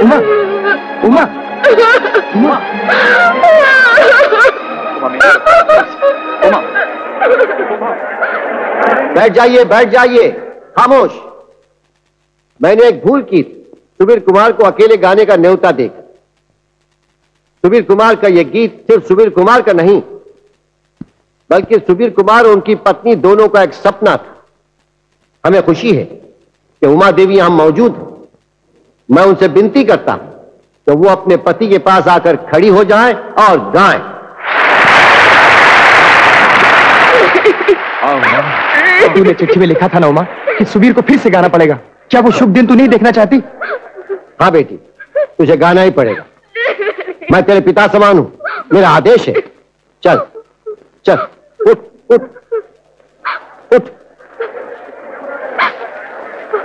उमा, उमा, उमा, उमा, बैठ जाइए, बैठ जाइए, खामोश। मैंने एक भूल की, सुबीर कुमार को अकेले गाने का न्योता देकर। सुबीर कुमार का यह गीत सिर्फ सुबीर कुमार का नहीं, बल्कि सुबीर कुमार और उनकी पत्नी दोनों का एक सपना था। हमें खुशी है कि उमा देवी यहां मौजूद है। मैं उनसे विनती करता हूं कि वो अपने पति के पास आकर खड़ी हो जाएं और गाएं। तूने चिट्ठी में लिखा था ना उमा कि सुबीर को फिर से गाना पड़ेगा। क्या वो शुभ दिन तू नहीं देखना चाहती? हाँ बेटी, तुझे गाना ही पड़ेगा। मैं तेरे पिता समान हूं, मेरा आदेश है। चल चल, उठ उठ।